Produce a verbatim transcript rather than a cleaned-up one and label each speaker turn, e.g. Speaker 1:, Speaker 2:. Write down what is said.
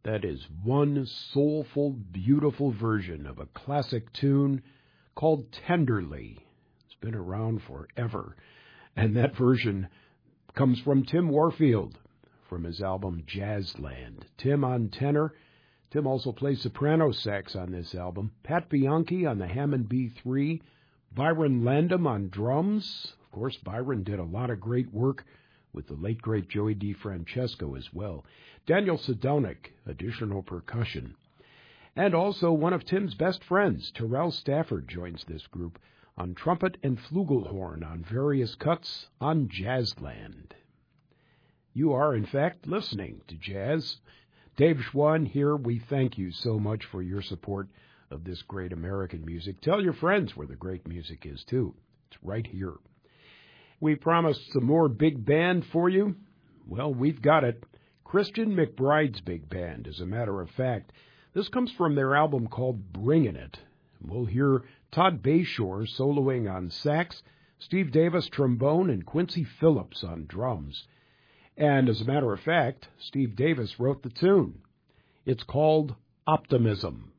Speaker 1: That is one soulful, beautiful version of a classic tune called Tenderly. It's been around forever. And that version comes from Tim Warfield from his album Jazzland. Tim on tenor. Tim also plays soprano sax on this album. Pat Bianchi on the Hammond B three. Byron Landum on drums. Of course, Byron did a lot of great work with the late, great Joey DeFrancesco as well. Daniel Sedonic, additional percussion. And also one of Tim's best friends, Terrell Stafford, joins this group on trumpet and flugelhorn on various cuts on Jazzland. You are, in fact, listening to Jazz. Dave Schwann here. We thank you so much for your support of this great American music. Tell your friends where the great music is, too. It's right here. We promised some more big band for you. Well, we've got it. Christian McBride's big band, as a matter of fact. This comes from their album called Bringin' It. We'll hear Todd Bayshore soloing on sax, Steve Davis trombone, and Quincy Phillips on drums. And as a matter of fact, Steve Davis wrote the tune. It's called Optimism.